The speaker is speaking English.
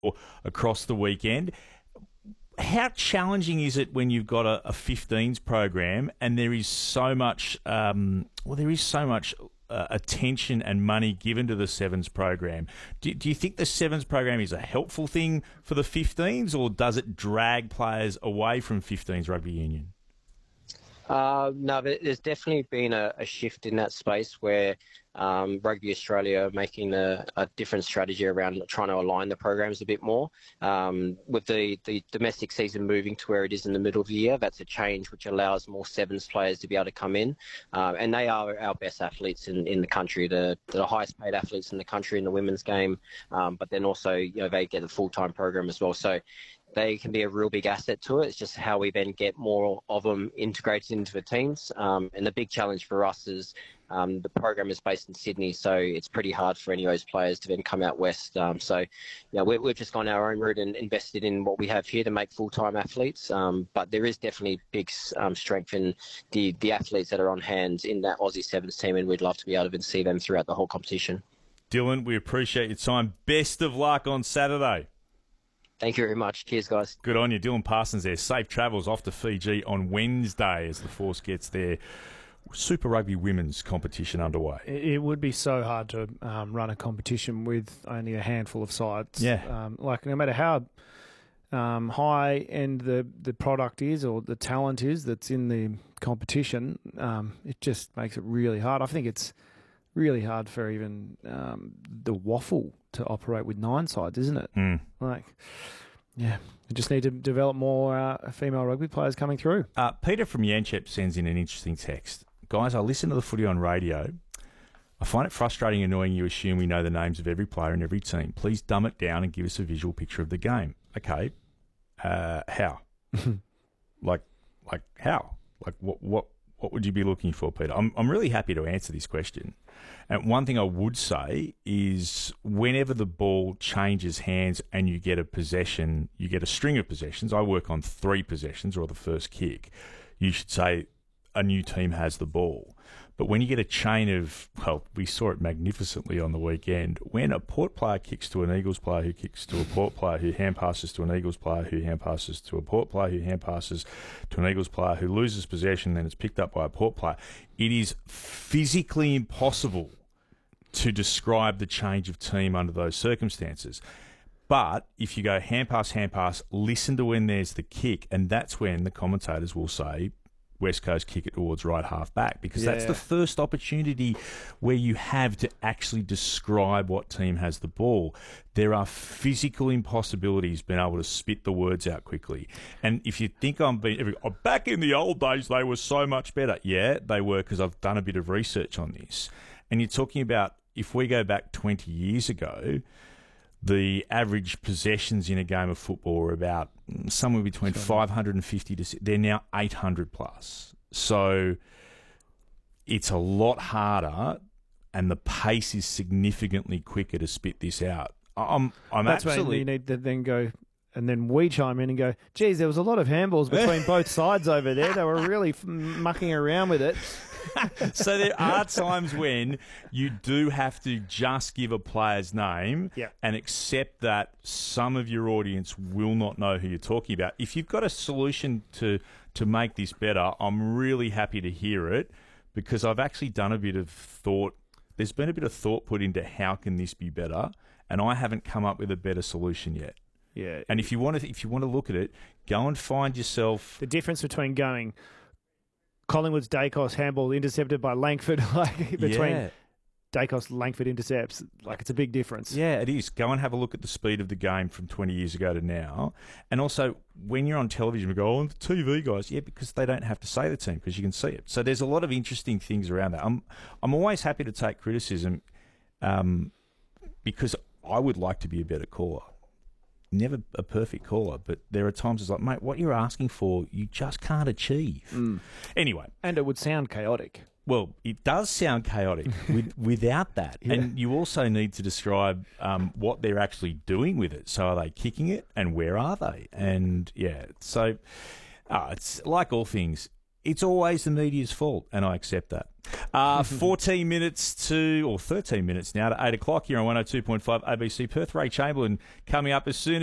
across the weekend. How challenging is it when you've got a 15s program and there is so much, attention and money given to the sevens program? Do you think the sevens program is a helpful thing for the 15s, or does it drag players away from 15s rugby union? No, there's definitely been a shift in that space where Rugby Australia are making a different strategy around trying to align the programs a bit more. With the domestic season moving to where it is in the middle of the year, that's a change which allows more sevens players to be able to come in. And they are our best athletes in the country, the highest paid athletes in the country in the women's game. But then also, they get the full-time program as well. So they can be a real big asset to it. It's just how we then get more of them integrated into the teams. And the big challenge for us is the program is based in Sydney, so it's pretty hard for any of those players to then come out west. We've just gone our own route and invested in what we have here to make full-time athletes. But there is definitely big strength in the athletes that are on hand in that Aussie Sevens team, and we'd love to be able to see them throughout the whole competition. Dylan, we appreciate your time. Best of luck on Saturday. Thank you very much. Cheers, guys. Good on you. Dylan Parsons there. Safe travels off to Fiji on Wednesday as the Force gets their Super Rugby women's competition underway. It would be so hard to run a competition with only a handful of sides. Yeah. No matter how high end the product is or the talent is that's in the competition, it just makes it really hard. I think it's really hard for even the waffle to operate with 9 sides, isn't it? We just need to develop more female rugby players coming through. Peter from Yanchep sends in an interesting text. Guys, I listen to the footy on radio. I find it frustrating and annoying you assume we know the names of every player in every team. Please dumb it down and give us a visual picture of the game. Okay. How? like how? Like what would you be looking for, Peter? I'm really happy to answer this question. And one thing I would say is whenever the ball changes hands and you get a possession, you get a string of possessions. I work on 3 possessions or the first kick. You should say a new team has the ball. But when you get a chain of, well, we saw it magnificently on the weekend, when a Port player kicks to an Eagles player who kicks to a Port player who hand passes to an Eagles player who hand passes to a Port player who hand passes to an Eagles player who loses possession, then it's picked up by a Port player, it is physically impossible to describe the change of team under those circumstances. But if you go hand pass, listen to when there's the kick, and that's when the commentators will say, West Coast kick it towards right half back, because that's the first opportunity where you have to actually describe what team has the ball. There are physical impossibilities being able to spit the words out quickly. And if you think back in the old days, they were so much better. Yeah, they were, because I've done a bit of research on this. And you're talking about, if we go back 20 years ago, the average possessions in a game of football were about somewhere between 550 to... They're now 800 plus. So it's a lot harder, and the pace is significantly quicker to spit this out. I'm That's absolutely... when you need to then go... And then we chime in and go, geez, there was a lot of handballs between both sides over there. They were really mucking around with it. So there are times when you do have to just give a player's name and accept that some of your audience will not know who you're talking about. If you've got a solution to make this better, I'm really happy to hear it, because I've actually done a bit of thought. There's been a bit of thought put into how can this be better, and I haven't come up with a better solution yet. Yeah. And if you want to look at it, go and find yourself the difference between going Collingwood's Dacos handball intercepted by Langford, between Dacos Langford intercepts, it's a big difference. Yeah, it is. Go and have a look at the speed of the game from 20 years ago to now. And also, when you're on television, we go, the TV guys. Yeah, because they don't have to say the team, because you can see it. So there's a lot of interesting things around that. I'm always happy to take criticism because I would like to be a better caller. Never a perfect caller, but there are times it's like, mate, what you're asking for, you just can't achieve. Anyway. And it would sound chaotic. Well, it does sound chaotic without that. Yeah. And you also need to describe what they're actually doing with it. So are they kicking it, and where are they? And, so it's like all things. it's always the media's fault, and I accept that. 13 minutes now to 8 o'clock here on 102.5 ABC Perth. Ray Chamberlain coming up as soon